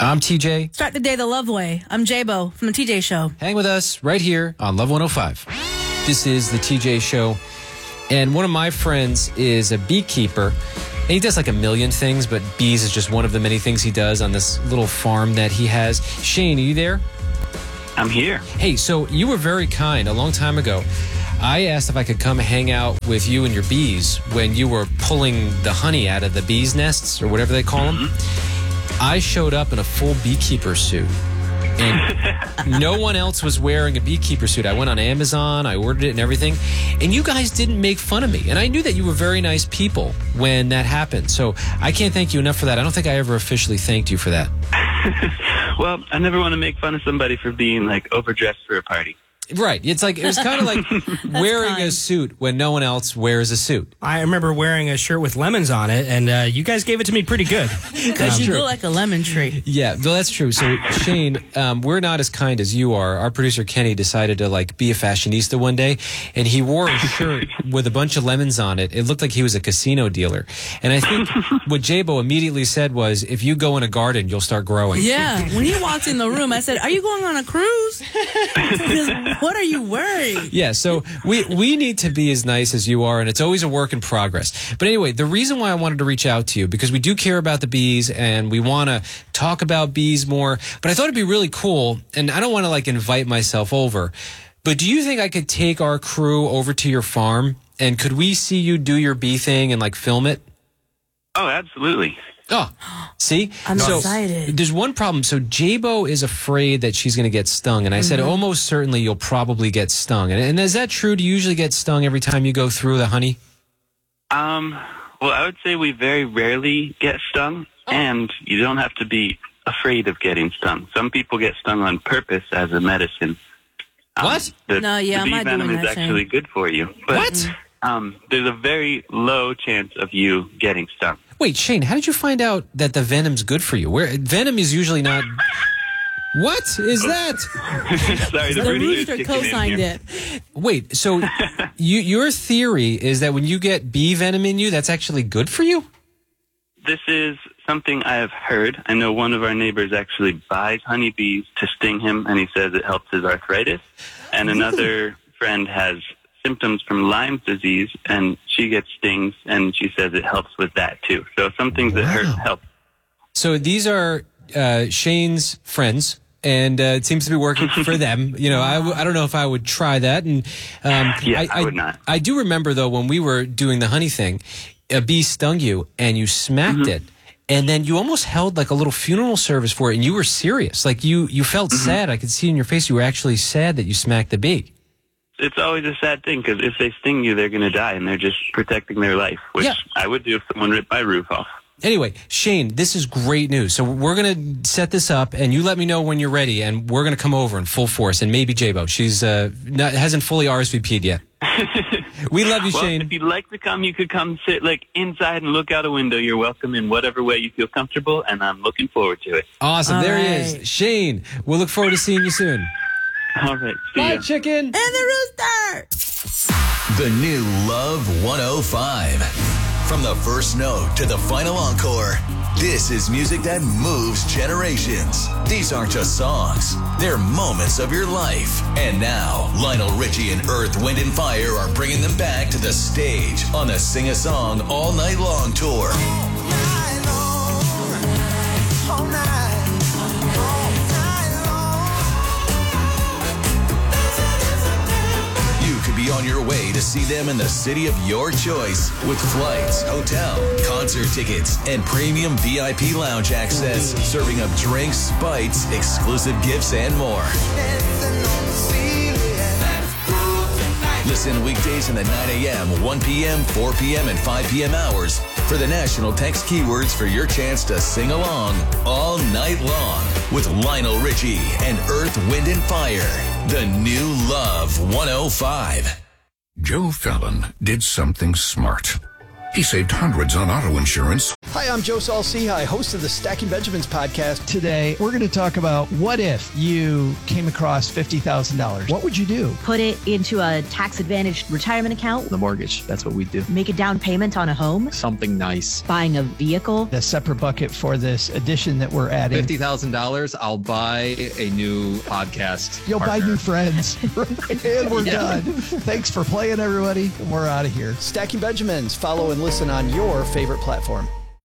I'm TJ. Start the day the love way. I'm J-Bo from the TJ Show. Hang with us right here on Love 105. This is the TJ Show. And one of my friends is a beekeeper. And he does like a million things, but bees is just one of the many things he does on this little farm that he has. Shane, are you there? I'm here. Hey, so you were very kind a long time ago. I asked if I could come hang out with you and your bees when you were pulling the honey out of the bees' nests or whatever they call them. I showed up in a full beekeeper suit. And no one else was wearing a beekeeper suit. I went on Amazon, I ordered it and everything. And you guys didn't make fun of me. And I knew that you were very nice people when that happened. So I can't thank you enough for that. I don't think I ever officially thanked you for that. Well, I never want to make fun of somebody for being, like, overdressed for a party. Right. It was kind of like wearing a suit when no one else wears a suit. I remember wearing a shirt with lemons on it, and you guys gave it to me pretty good. Because you look like a lemon tree. Yeah, well, that's true. So, Shane, we're not as kind as you are. Our producer, Kenny, decided to, be a fashionista one day, and he wore a shirt with a bunch of lemons on it. It looked like he was a casino dealer. And I think what J-Bo immediately said was, if you go in a garden, you'll start growing. Yeah. When he walked in the room, I said, are you going on a cruise? What are you wearing? Yeah, so we need to be as nice as you are, and it's always a work in progress. But anyway, the reason why I wanted to reach out to you, because we do care about the bees, and we want to talk about bees more, but I thought it'd be really cool, and I don't want to, invite myself over, but do you think I could take our crew over to your farm, and could we see you do your bee thing and, film it? Oh, absolutely. Oh, see? I'm excited. There's one problem. So J-Bo is afraid that she's going to get stung. And I said, almost certainly you'll probably get stung. And is that true? Do you usually get stung every time you go through the honey? Well, I would say we very rarely get stung. And you don't have to be afraid of getting stung. Some people get stung on purpose as a medicine. What? The I'm bee not venom doing is that, actually good for you. But, What? There's a very low chance of you getting stung. Wait, Shane, how did you find out that the venom's good for you? Venom is usually not... What is that? Sorry, The rooster co-signed it. Wait, so your theory is that when you get bee venom in you, that's actually good for you? This is something I have heard. I know one of our neighbors actually buys honeybees to sting him, and he says it helps his arthritis. And another friend has symptoms from Lyme's disease, and she gets stings, and she says it helps with that too. So some things that hurt help. So these are Shane's friends, and it seems to be working for them. I don't know if I would try that. And I would not. I do remember, though, when we were doing the honey thing, a bee stung you, and you smacked it. And then you almost held a little funeral service for it, and you were serious. You felt sad. I could see in your face you were actually sad that you smacked the bee. It's always a sad thing, because if they sting you, they're going to die, and they're just protecting their life, which I would do if someone ripped my roof off. Anyway, Shane, this is great news. So we're going to set this up, and you let me know when you're ready, and we're going to come over in full force, and maybe J-Bo. She's hasn't fully RSVP'd yet. We love you, Shane. If you'd like to come, you could come sit inside and look out a window. You're welcome in whatever way you feel comfortable, and I'm looking forward to it. Awesome. There he is. Shane, we'll look forward to seeing you soon. All right. See Bye, ya. chicken. And the rooster. The new Love 105. From the first note to the final encore, this is music that moves generations. These aren't just songs. They're moments of your life. And now, Lionel Richie and Earth, Wind & Fire are bringing them back to the stage on the Sing a Song All Night Long tour. Be on your way to see them in the city of your choice with flights, hotel, concert tickets, and premium VIP lounge access, serving up drinks, bites, exclusive gifts, and more. Listen weekdays in the 9 a.m., 1 p.m., 4 p.m., and 5 p.m. hours for the national text keywords for your chance to sing along all night long with Lionel Richie and Earth, Wind & Fire. The new Love 105. Joe Fallon did something smart. He saved hundreds on auto insurance Hi, I'm Joe Saul-Sehy, host of the Stacking Benjamins podcast. Today, we're going to talk about what if you came across $50,000? What would you do? Put it into a tax-advantaged retirement account. The mortgage, that's what we do. Make a down payment on a home. Something nice. Buying a vehicle. A separate bucket for this addition that we're adding. $50,000, I'll buy a new podcast. You'll partner. buy new friends. And we're done. Thanks for playing, everybody. We're out of here. Stacking Benjamins. Follow and listen on your favorite platform.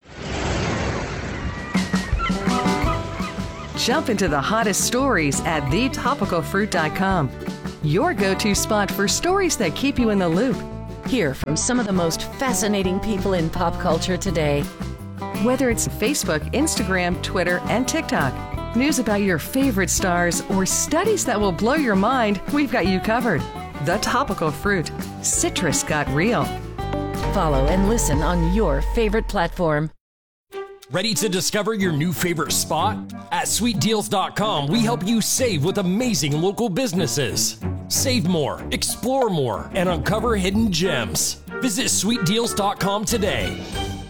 Jump into the hottest stories at thetopicalfruit.com. Your go-to spot for stories that keep you in the loop. Hear from some of the most fascinating people in pop culture today. Whether it's Facebook, Instagram, Twitter, and TikTok, news about your favorite stars, or studies that will blow your mind, we've got you covered. The Topical Fruit. Citrus got real. Follow and listen on your favorite platform. Ready to discover your new favorite spot? At sweetdeals.com, we help you save with amazing local businesses. Save more, explore more, and uncover hidden gems. Visit sweetdeals.com today.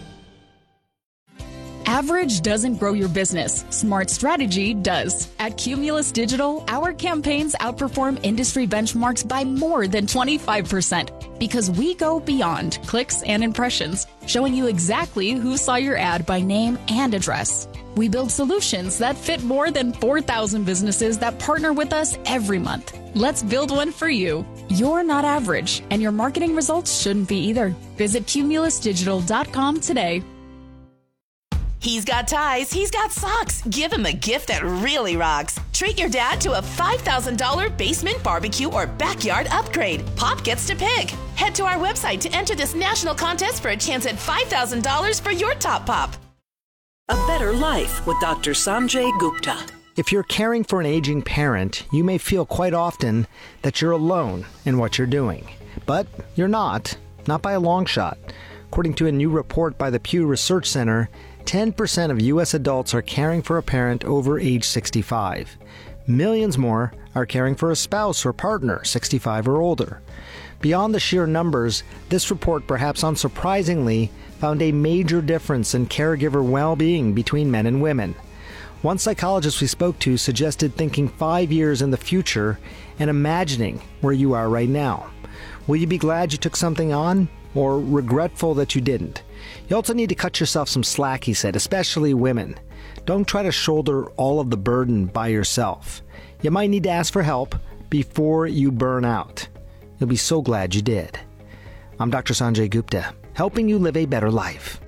Average doesn't grow your business. Smart strategy does. At Cumulus Digital, our campaigns outperform industry benchmarks by more than 25% because we go beyond clicks and impressions, showing you exactly who saw your ad by name and address. We build solutions that fit more than 4,000 businesses that partner with us every month. Let's build one for you. You're not average, and your marketing results shouldn't be either. Visit cumulusdigital.com today. He's got ties, he's got socks. Give him a gift that really rocks. Treat your dad to a $5,000 basement barbecue or backyard upgrade. Pop gets to pick. Head to our website to enter this national contest for a chance at $5,000 for your top pop. A Better Life with Dr. Sanjay Gupta. If you're caring for an aging parent, you may feel quite often that you're alone in what you're doing. But you're not by a long shot. According to a new report by the Pew Research Center, 10% of U.S. adults are caring for a parent over age 65. Millions more are caring for a spouse or partner 65 or older. Beyond the sheer numbers, this report, perhaps unsurprisingly, found a major difference in caregiver well-being between men and women. One psychologist we spoke to suggested thinking 5 years in the future and imagining where you are right now. Will you be glad you took something on, or regretful that you didn't? You also need to cut yourself some slack, he said, especially women. Don't try to shoulder all of the burden by yourself. You might need to ask for help before you burn out. You'll be so glad you did. I'm Dr. Sanjay Gupta, helping you live a better life.